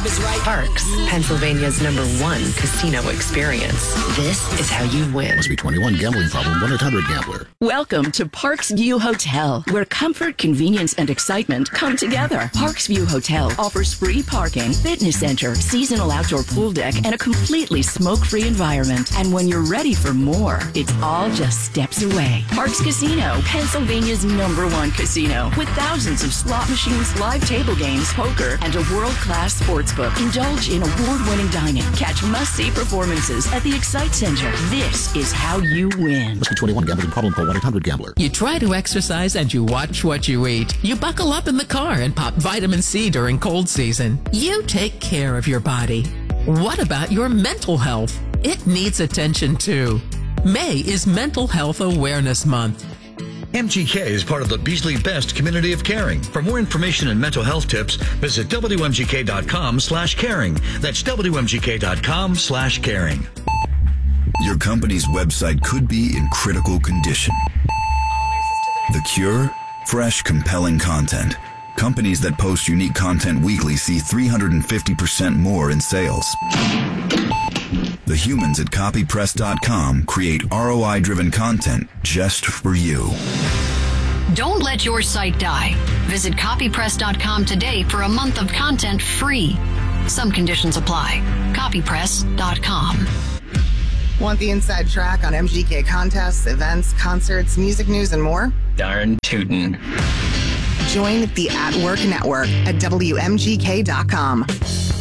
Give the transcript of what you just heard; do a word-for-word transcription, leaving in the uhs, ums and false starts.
job is right. Parks, Pennsylvania's number one casino experience. This is how you win. Must be twenty-one. Gambling problem. one eight hundred gambler. Welcome to Parks View Hotel, where comfort, convenience, and excitement come together. Parks View Hotel offers free parking, fitness center, seasonal outdoor pool deck, and a completely smoke-free environment. And when you're ready for more, it's all just steps away. Parks Casino, Pennsylvania's number one casino, with thousands of slot machines, live table games, poker, and a world-class sportsbook. Indulge in award-winning dining. Catch must-see performances at the Excite Center. This is how you win. Must be twenty-one. Gambling problem. Call one eight hundred gambler. You try to exercise and you watch what you eat. You buckle up in the car and pop vitamin C during cold season. You take care of your body. What about your mental health? It needs attention too. May is Mental Health Awareness Month. M G K is part of the Beasley Best community of caring. For more information and mental health tips, visit W M G K dot com slash caring. That's W M G K dot com slash caring. Your company's website could be in critical condition. The cure? Fresh, compelling content. Companies that post unique content weekly see three hundred fifty percent more in sales. The humans at copy press dot com create R O I-driven content just for you. Don't let your site die. Visit copy press dot com today for a month of content free. Some conditions apply. copy press dot com. Want the inside track on M G K contests, events, concerts, music news, and more? Darn tootin'. Join the At Work Network at W M G K dot com.